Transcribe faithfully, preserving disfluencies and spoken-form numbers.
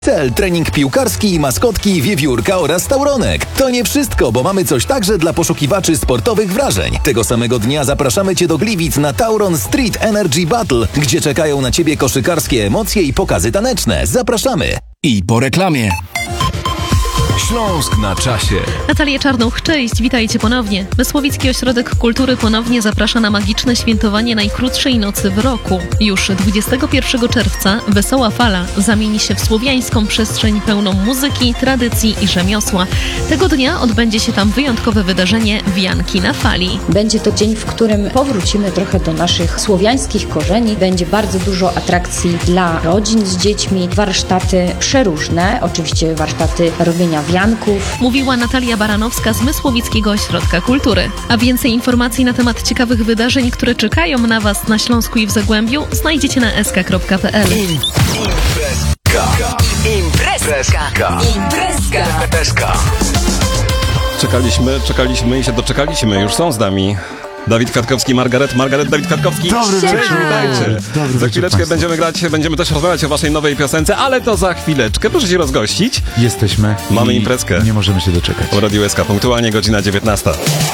Cel, trening piłkarski, maskotki, wiewiórka oraz tauronek. To nie wszystko, bo mamy coś także dla poszukiwaczy sportowych wrażeń. Tego samego dnia zapraszamy Cię do Gliwic na Tauron Street Energy Battle, gdzie czekają na Ciebie koszykarskie emocje i pokazy taneczne. Zapraszamy! I po reklamie. Śląsk na czasie. Natalia Czarnuch, cześć, witajcie ponownie. Mysłowicki Ośrodek Kultury ponownie zaprasza na magiczne świętowanie najkrótszej nocy w roku. Już dwudziestego pierwszego czerwca Wesoła Fala zamieni się w słowiańską przestrzeń pełną muzyki, tradycji i rzemiosła. Tego dnia odbędzie się tam wyjątkowe wydarzenie Wianki na Fali. Będzie to dzień, w którym powrócimy trochę do naszych słowiańskich korzeni. Będzie bardzo dużo atrakcji dla rodzin z dziećmi, warsztaty przeróżne, oczywiście warsztaty robienia wianków. Mówiła Natalia Baranowska z Mysłowickiego Ośrodka Kultury. A więcej informacji na temat ciekawych wydarzeń, które czekają na Was na Śląsku i w Zagłębiu, znajdziecie na s k kropka p l. Imprezka. Imprezka. Imprezka. Imprezka. Czekaliśmy, czekaliśmy i się doczekaliśmy. Już są z nami Dawid Kwiatkowski, Margaret, Margaret, Dawid Kwiatkowski. Dobry wieczór. Witajcie. Dobry Za wieczór chwileczkę państwu. będziemy grać, będziemy też rozmawiać o waszej nowej piosence, ale to za chwileczkę. Proszę się rozgościć. Jesteśmy. Mamy i imprezkę. Nie możemy się doczekać. Po Radiu S K punktualnie godzina dziewiętnasta.